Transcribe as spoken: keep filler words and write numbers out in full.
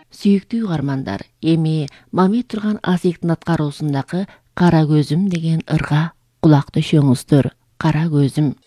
Сүйүктүү угармандар, эми Мамед Турган Асиктин аткаруусундагы Кара көзүм деген ырга кулак төшөңүздөр. Кара көзүм.